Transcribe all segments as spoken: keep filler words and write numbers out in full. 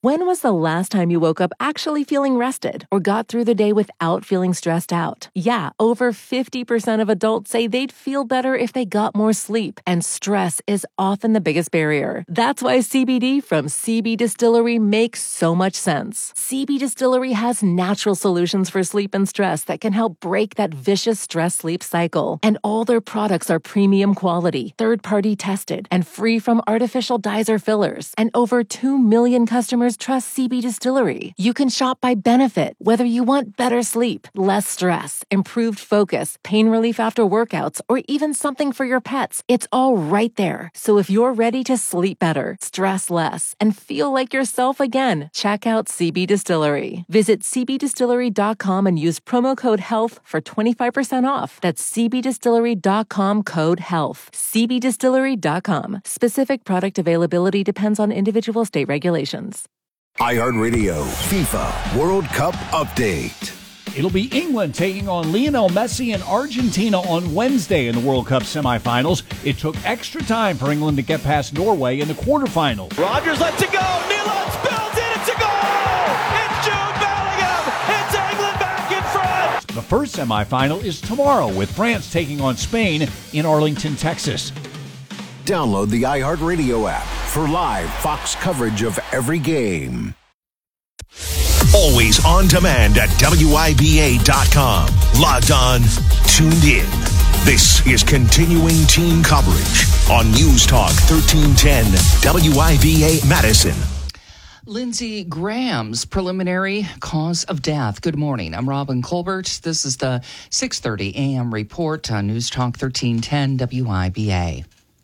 When was the last time you woke up actually feeling rested or got through the day without feeling stressed out? Yeah, over fifty percent of adults say they'd feel better if they got more sleep, and stress is often the biggest barrier. That's why C B D from C B Distillery makes so much sense. C B Distillery has natural solutions for sleep and stress that can help break that vicious stress-sleep cycle. And all their products are premium quality, third-party tested, and free from artificial dyes or fillers. And over two million customers trust C B Distillery. You can shop by benefit, whether you want better sleep, less stress, improved focus, pain relief after workouts, or even something for your pets. It's all right there. So if you're ready to sleep better, stress less, and feel like yourself again, check out C B Distillery. Visit c b distillery dot com and use promo code HEALTH for twenty-five percent off. That's c b distillery dot com code HEALTH. c b distillery dot com. Specific product availability depends on individual state regulations. iHeartRadio FIFA World Cup Update. It'll be England taking on Lionel Messi and Argentina on Wednesday in the World Cup semifinals. It took extra time for England to get past Norway in the quarterfinals. Rodgers lets it go. Nealon spills it. It's a goal. It's Jude Bellingham. It's England back in front. The first semifinal is tomorrow with France taking on Spain in Arlington, Texas. Download the iHeartRadio app for live Fox coverage of every game. Always on demand at W I B A dot com. Logged on, tuned in. This is continuing team coverage on News Talk thirteen ten W I B A Madison. Lindsey Graham's preliminary cause of death. Good morning. I'm Robin Colbert. This is the six thirty a.m. report on News Talk thirteen ten W I B A.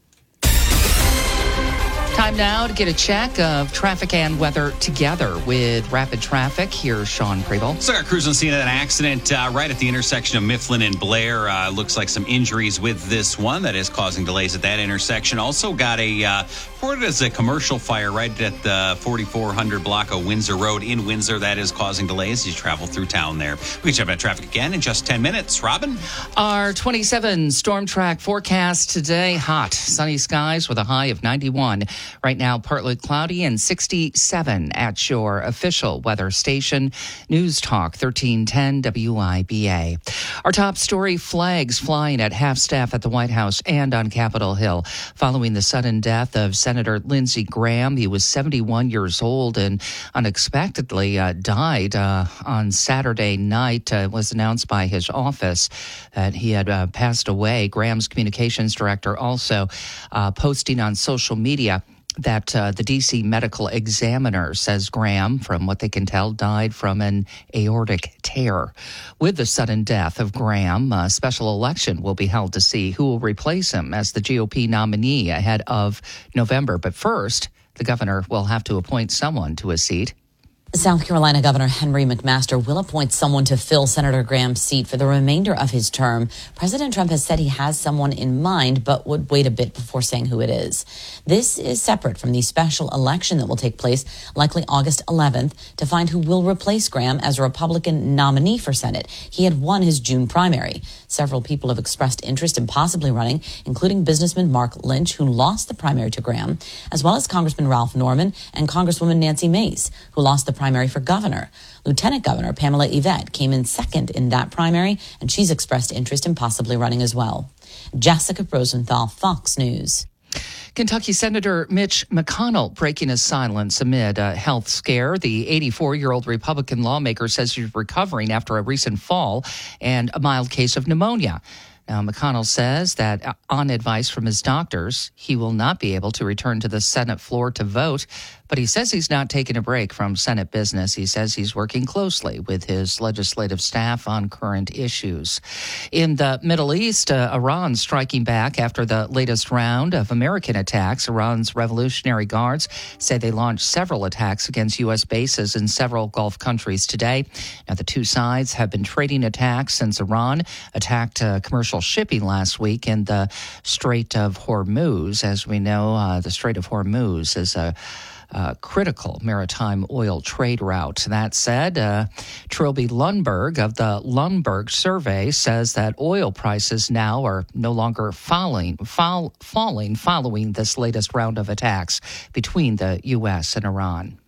Time now to get a check of traffic and weather together with Rapid Traffic. Here's Sean Preble. So, our crews on scene of an accident uh, right at the intersection of Mifflin and Blair. Uh, looks like some injuries with this one that is causing delays at that intersection. Also got a uh, reported as a commercial fire right at the forty-four hundred block of Windsor Road in Windsor. That is causing delays as you travel through town there. We can check out traffic again in just ten minutes. Robin? Our twenty-seven storm track forecast today. Hot, sunny skies with a high of ninety-one. Right now, partly cloudy and sixty-seven at your official weather station. News Talk thirteen ten W I B A. Our top story, flags flying at half-staff at the White House and on Capitol Hill following the sudden death of Senator Lindsey Graham. He was seventy-one years old and unexpectedly uh, died uh, on Saturday night. Uh, it was announced by his office that he had uh, passed away. Graham's communications director also uh, posting on social media that uh, the D C medical examiner says Graham, from what they can tell, died from an aortic tear. With the sudden death of Graham, a special election will be held to see who will replace him as the G O P nominee ahead of November. But first, the governor will have to appoint someone to a seat. South Carolina Governor Henry McMaster will appoint someone to fill Senator Graham's seat for the remainder of his term. President Trump has said he has someone in mind, but would wait a bit before saying who it is. This is separate from the special election that will take place likely August eleventh to find who will replace Graham as a Republican nominee for Senate. He had won his June primary. Several people have expressed interest in possibly running, including businessman Mark Lynch, who lost the primary to Graham, as well as Congressman Ralph Norman and Congresswoman Nancy Mace, who lost the primary for governor. Lieutenant Governor Pamela Yvette came in second in that primary, and she's expressed interest in possibly running as well. Jessica Rosenthal, Fox News. Kentucky Senator Mitch McConnell breaking his silence amid a health scare. The eighty-four-year-old Republican lawmaker says he's recovering after a recent fall and a mild case of pneumonia. Now, McConnell says that on advice from his doctors, he will not be able to return to the Senate floor to vote. But he says he's not taking a break from Senate business. He says he's working closely with his legislative staff on current issues. In the Middle East, uh, Iran striking back after the latest round of American attacks. Iran's Revolutionary Guards say they launched several attacks against U S bases in several Gulf countries today. Now, the two sides have been trading attacks since Iran attacked uh, commercial shipping last week in the Strait of Hormuz. As we know, uh, the Strait of Hormuz is a Uh, critical maritime oil trade route. That said, uh, Trilby Lundberg of the Lundberg Survey says that oil prices now are no longer falling, fall, falling following this latest round of attacks between the U S and Iran.